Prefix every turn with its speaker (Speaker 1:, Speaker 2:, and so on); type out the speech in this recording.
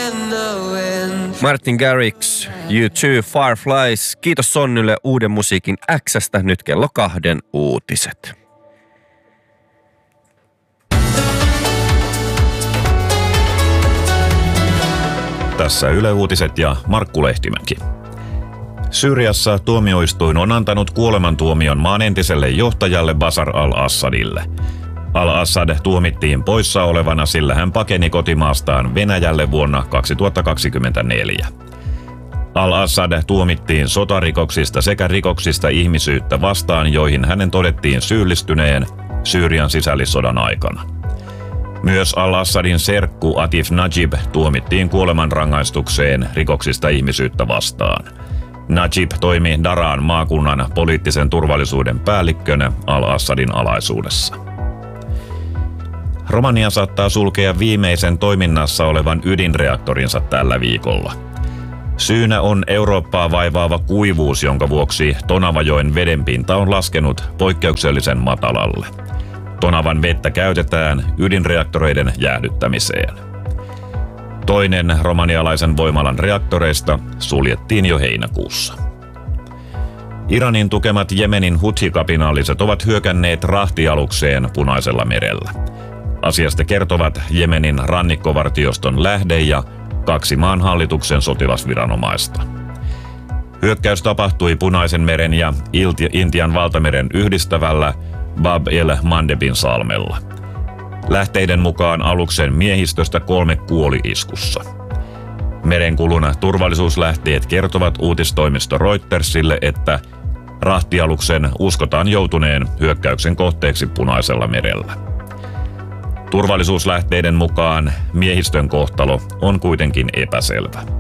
Speaker 1: Martin Garrix, U2, Fireflies. Kiitos Sonnylle uuden musiikin X:stä. Nyt kello 2 uutiset.
Speaker 2: Tässä Yle Uutiset ja Markku Lehtimäki. Syyriassa tuomioistuin on antanut kuolemantuomion maan entiselle johtajalle Bashar al-Assadille. Al-Assad tuomittiin poissa olevana, sillä hän pakeni kotimaastaan Venäjälle vuonna 2024. Al-Assad tuomittiin sotarikoksista sekä rikoksista ihmisyyttä vastaan, joihin hänen todettiin syyllistyneen Syyrian sisällissodan aikana. Myös al-Assadin serkku Atif Najib tuomittiin kuolemanrangaistukseen rikoksista ihmisyyttä vastaan. Najib toimi Daran maakunnan poliittisen turvallisuuden päällikkönä al-Assadin alaisuudessa. Romania saattaa sulkea viimeisen toiminnassa olevan ydinreaktorinsa tällä viikolla. Syynä on Eurooppaa vaivaava kuivuus, jonka vuoksi Tonavajoen vedenpinta on laskenut poikkeuksellisen matalalle. Tonavan vettä käytetään ydinreaktoreiden jäähdyttämiseen. Toinen romanialaisen voimalan reaktoreista suljettiin jo heinäkuussa. Iranin tukemat Jemenin Huthi-kapinalliset ovat hyökänneet rahtialukseen Punaisella merellä. Asiasta kertovat Jemenin rannikkovartioston lähde ja 2 maan hallituksen sotilasviranomaista. Hyökkäys tapahtui Punaisen meren ja Intian valtameren yhdistävällä Bab el-Mandebin salmella. Lähteiden mukaan aluksen miehistöstä 3 kuoli iskussa. Merenkulun turvallisuuslähteet kertovat uutistoimisto Reutersille, että rahtialuksen uskotaan joutuneen hyökkäyksen kohteeksi Punaisella merellä. Turvallisuuslähteiden mukaan miehistön kohtalo on kuitenkin epäselvä.